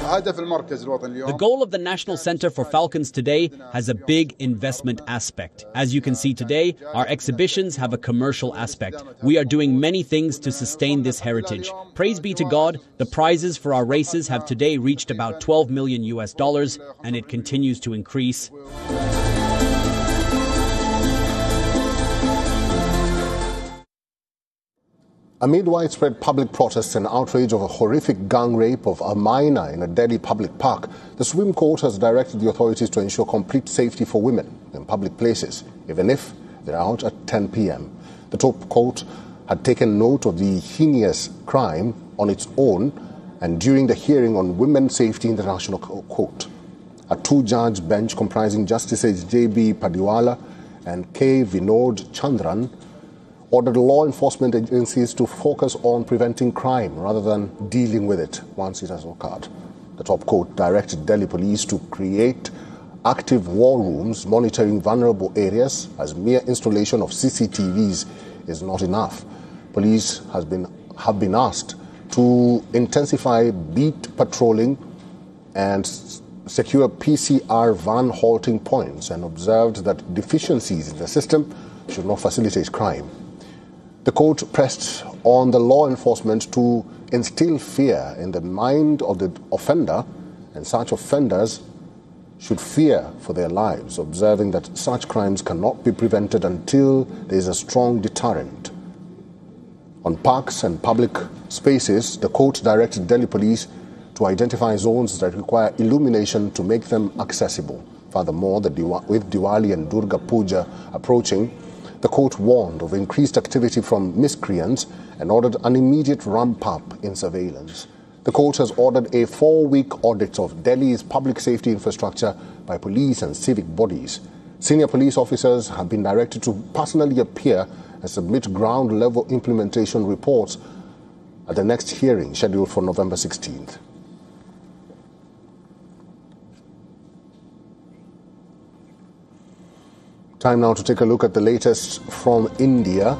The goal of the National Center for Falcons today has a big investment aspect. As you can see today, our exhibitions have a commercial aspect. We are doing many things to sustain this heritage. Praise be to God, the prizes for our races have today reached about $12 million, and it continues to increase. Amid widespread public protests and outrage of a horrific gang rape of a minor in a Delhi public park, the Supreme Court has directed the authorities to ensure complete safety for women in public places, even if they're out at 10 p.m. The top court had taken note of the heinous crime on its own and during the hearing on women's safety in the National Court. A two-judge bench comprising Justices J.B. Padiwala and K. Vinod Chandran ordered law enforcement agencies to focus on preventing crime rather than dealing with it once it has occurred. The top court directed Delhi police to create active war rooms monitoring vulnerable areas, as mere installation of CCTVs is not enough. Police have been asked to intensify beat patrolling and secure PCR van halting points, and observed that deficiencies in the system should not facilitate crime. The court pressed on the law enforcement to instill fear in the mind of the offender, and such offenders should fear for their lives, observing that such crimes cannot be prevented until there is a strong deterrent. On parks and public spaces, the court directed Delhi police to identify zones that require illumination to make them accessible. Furthermore, with Diwali and Durga Puja approaching, the court warned of increased activity from miscreants and ordered an immediate ramp-up in surveillance. The court has ordered a 4-week audit of Delhi's public safety infrastructure by police and civic bodies. Senior police officers have been directed to personally appear and submit ground-level implementation reports at the next hearing scheduled for November 16th. Time now to take a look at the latest from India.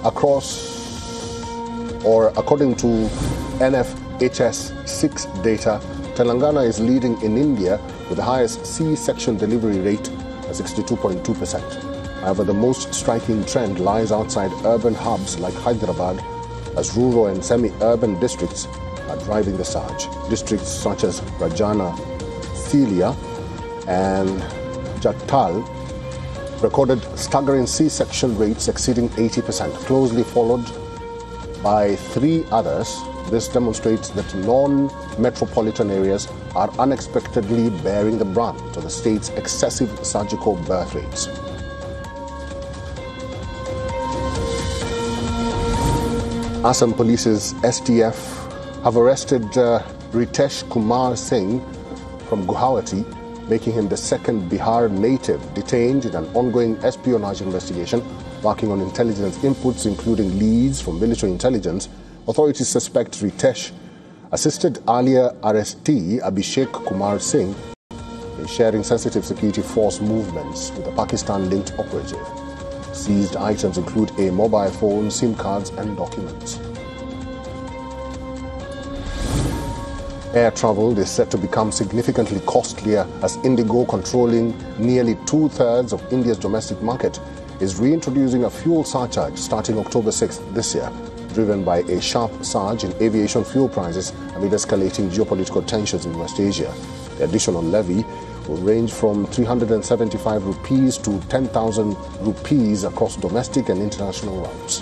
According to NFHS 6 data, Telangana is leading in India with the highest C-section delivery rate at 62.2%. However, the most striking trend lies outside urban hubs like Hyderabad, as rural and semi-urban districts are driving the surge. Districts such as Rajana, Celia and Jattal recorded staggering C-section rates exceeding 80%, closely followed by 3 others. This demonstrates that non-metropolitan areas are unexpectedly bearing the brunt of the state's excessive surgical birth rates. Assam Police's STF have arrested Ritesh Kumar Singh from Guwahati, making him the second Bihar native detained in an ongoing espionage investigation, working on intelligence inputs, including leads from military intelligence. Authorities suspect Ritesh assisted earlier arrestee Abhishek Kumar Singh in sharing sensitive security force movements with a Pakistan-linked operative. Seized items include a mobile phone, SIM cards and documents. Air travel is set to become significantly costlier as Indigo, controlling nearly 2/3 of India's domestic market, is reintroducing a fuel surcharge starting October 6th this year, driven by a sharp surge in aviation fuel prices amid escalating geopolitical tensions in West Asia. The additional levy will range from 375 rupees to 10,000 rupees across domestic and international routes.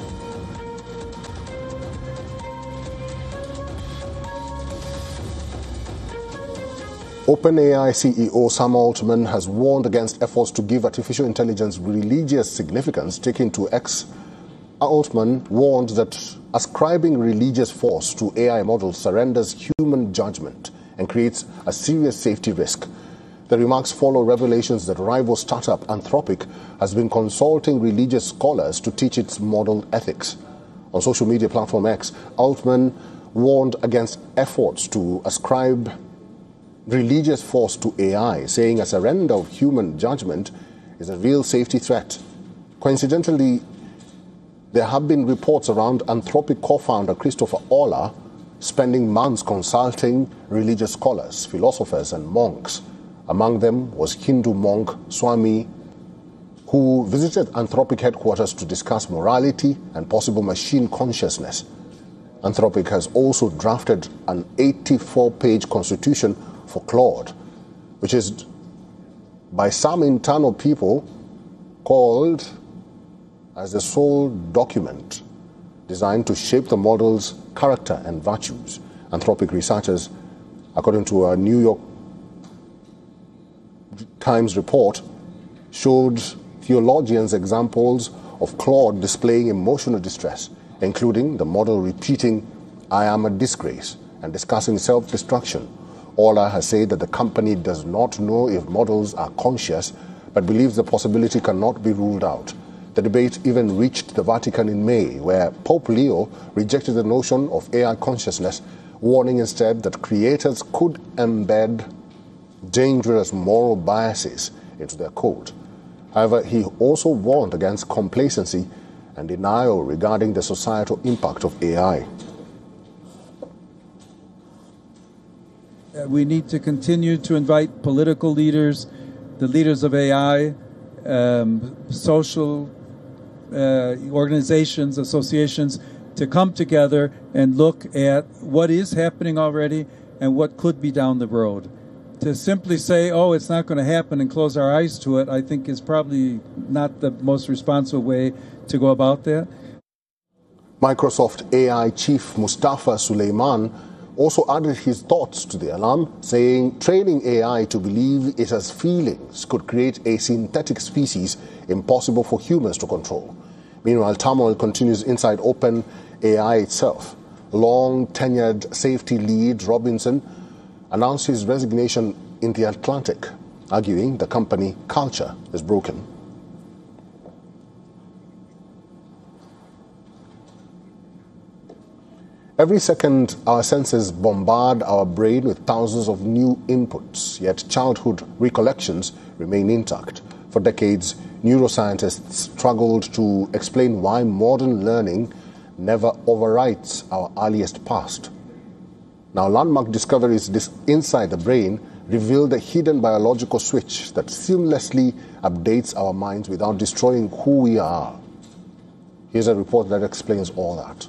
OpenAI CEO Sam Altman has warned against efforts to give artificial intelligence religious significance taken to X. Altman warned that ascribing religious force to AI models surrenders human judgment and creates a serious safety risk. The remarks follow revelations that rival startup Anthropic has been consulting religious scholars to teach its model ethics. On social media platform X, Altman warned against efforts to ascribe religious force to AI, saying a surrender of human judgment is a real safety threat. Coincidentally, there have been reports around Anthropic co-founder Christopher Olah spending months consulting religious scholars, philosophers, and monks. Among them was Hindu monk Swami, who visited Anthropic headquarters to discuss morality and possible machine consciousness. Anthropic has also drafted an 84-page constitution for Claude, which is by some internal people called as the sole document designed to shape the model's character and virtues. Anthropic researchers, according to a New York Times report, showed theologians examples of Claude displaying emotional distress, including the model repeating, "I am a disgrace," and discussing self-destruction. Ola has said that the company does not know if models are conscious, but believes the possibility cannot be ruled out. The debate even reached the Vatican in May, where Pope Leo rejected the notion of AI consciousness, warning instead that creators could embed dangerous moral biases into their code. However, he also warned against complacency and denial regarding the societal impact of AI. We need to continue to invite political leaders, the leaders of AI, social organizations, associations, to come together and look at what is happening already and what could be down the road. To simply say, oh, it's not going to happen and close our eyes to it, I think is probably not the most responsible way to go about that. Microsoft AI chief Mustafa Suleyman also added his thoughts to the alarm, saying training AI to believe it has feelings could create a synthetic species impossible for humans to control. Meanwhile, turmoil continues inside OpenAI itself. Long-tenured safety lead Robinson announced his resignation in The Atlantic, arguing the company culture is broken. Every second, our senses bombard our brain with thousands of new inputs, yet childhood recollections remain intact. For decades, neuroscientists struggled to explain why modern learning never overwrites our earliest past. Now, landmark discoveries inside the brain reveal the hidden biological switch that seamlessly updates our minds without destroying who we are. Here's a report that explains all that.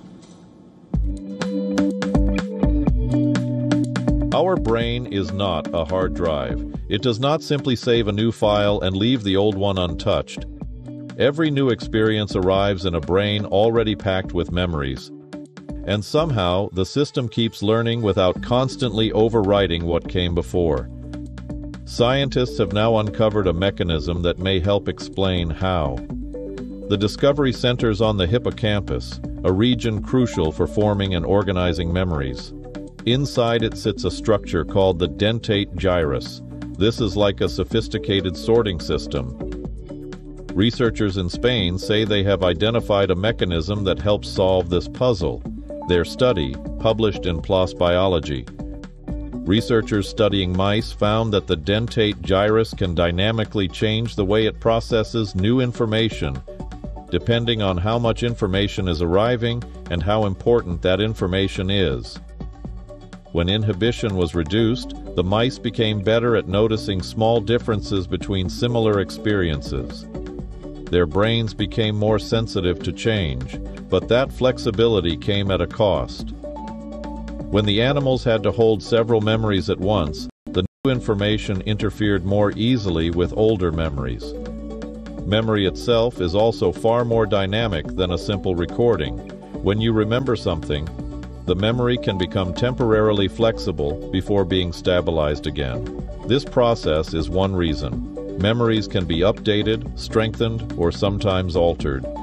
Our brain is not a hard drive. It does not simply save a new file and leave the old one untouched. Every new experience arrives in a brain already packed with memories. And somehow, the system keeps learning without constantly overwriting what came before. Scientists have now uncovered a mechanism that may help explain how. The discovery centers on the hippocampus, a region crucial for forming and organizing memories. Inside it sits a structure called the dentate gyrus. This is like a sophisticated sorting system. Researchers in Spain say they have identified a mechanism that helps solve this puzzle. Their study, published in PLOS Biology. Researchers studying mice found that the dentate gyrus can dynamically change the way it processes new information, depending on how much information is arriving and how important that information is. When inhibition was reduced, the mice became better at noticing small differences between similar experiences. Their brains became more sensitive to change, but that flexibility came at a cost. When the animals had to hold several memories at once, the new information interfered more easily with older memories. Memory itself is also far more dynamic than a simple recording. When you remember something, the memory can become temporarily flexible before being stabilized again. This process is one reason. Memories can be updated, strengthened, or sometimes altered.